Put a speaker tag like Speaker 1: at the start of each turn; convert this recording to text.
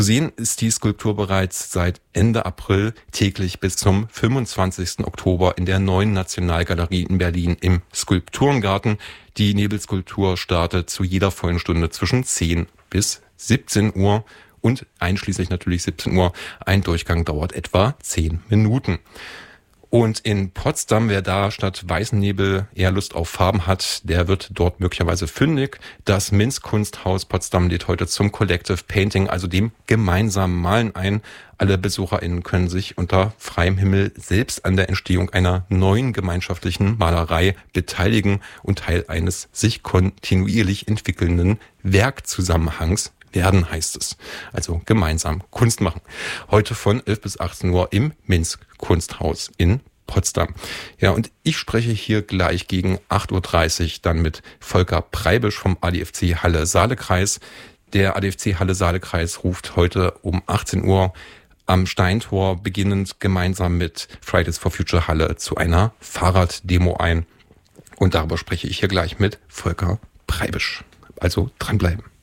Speaker 1: Zu sehen ist die Skulptur bereits seit Ende April täglich bis zum 25. Oktober in der Neuen Nationalgalerie in Berlin im Skulpturengarten. Die Nebelskulptur startet zu jeder vollen Stunde zwischen 10 bis 17 Uhr und einschließlich natürlich 17 Uhr. Ein Durchgang dauert etwa 10 Minuten. Und in Potsdam, wer da statt weißen Nebel eher Lust auf Farben hat, der wird dort möglicherweise fündig. Das Minz-Kunsthaus Potsdam lädt heute zum Collective Painting, also dem gemeinsamen Malen ein. Alle BesucherInnen können sich unter freiem Himmel selbst an der Entstehung einer neuen gemeinschaftlichen Malerei beteiligen und Teil eines sich kontinuierlich entwickelnden Werkzusammenhangs werden, heißt es. Also gemeinsam Kunst machen. Heute von 11 bis 18 Uhr im Minz-Kunsthaus in Potsdam. Ja, und ich spreche hier gleich gegen 8.30 Uhr dann mit Volker Preibisch vom ADFC Halle-Saale-Kreis. Der ADFC Halle-Saale-Kreis ruft heute um 18 Uhr am Steintor beginnend gemeinsam mit Fridays for Future Halle zu einer Fahrraddemo ein. Und darüber spreche ich hier gleich mit Volker Preibisch. Also dranbleiben.